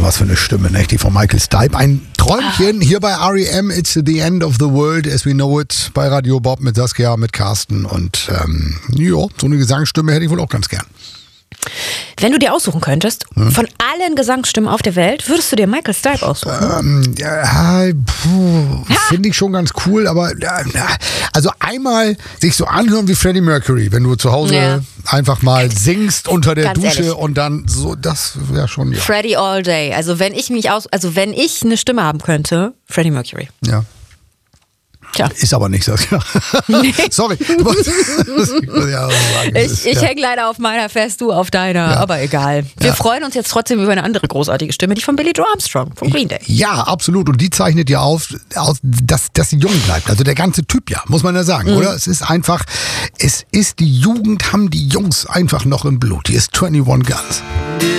was für eine Stimme, nicht? Die von Michael Stipe. Ein Träumchen hier bei R.E.M. It's the end of the world as we know it. Bei Radio Bob mit Saskia, mit Carsten. Und so eine Gesangsstimme hätte ich wohl auch ganz gern. Wenn du dir aussuchen könntest, von allen Gesangsstimmen auf der Welt, würdest du dir Michael Stipe aussuchen? Finde ich schon ganz cool, aber also einmal sich so anhören wie Freddie Mercury, wenn du zu Hause einfach mal singst unter der Ganz Dusche ehrlich. und dann so, das wäre schon, ja. Freddie all day. Also wenn ich eine Stimme haben könnte, Freddie Mercury. Ja. Tja. Ist aber nicht, Saskia. Sorry. Ich hänge leider auf meiner fest, du auf deiner, aber egal. Wir freuen uns jetzt trotzdem über eine andere großartige Stimme, die von Billy Joe Armstrong von Green Day. Ja, absolut. Und die zeichnet ja auf, dass sie jung bleibt. Also der ganze Typ ja, muss man ja sagen, oder? Es ist einfach, die Jugend haben die Jungs einfach noch im Blut. Hier ist 21 Guns.